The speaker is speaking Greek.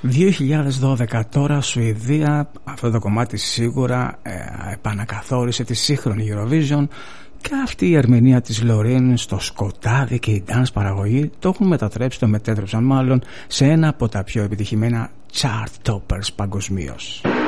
2012 τώρα, Σουηδία. Αυτό το κομμάτι σίγουρα επανακαθόρισε τη σύγχρονη Eurovision. Και αυτή η ερμηνεία της Λορίν στο σκοτάδι και η dance παραγωγή το έχουν μετατρέψει, το μετέτρεψαν μάλλον, σε ένα από τα πιο επιτυχημένα chart toppers παγκοσμίως.